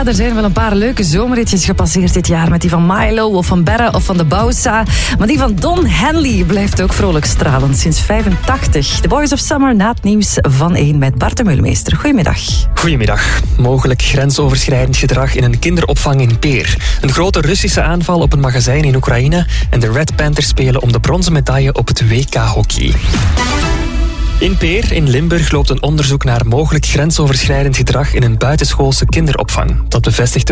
Ja, er zijn wel een paar leuke zomerritjes gepasseerd dit jaar. Met die van Milo of van Berre of van de Bausa. Maar die van Don Henley blijft ook vrolijk stralend. Sinds 85. The Boys of Summer na het nieuws van 1 met Bart de Meulemeester. Goedemiddag. Goedemiddag. Mogelijk grensoverschrijdend gedrag in een kinderopvang in Peer. Een grote Russische aanval op een magazijn in Oekraïne. En de Red Panthers spelen om de bronzen medaille op het WK hockey. In Peer in Limburg loopt een onderzoek naar mogelijk grensoverschrijdend gedrag in een buitenschoolse kinderopvang. Dat bevestigt de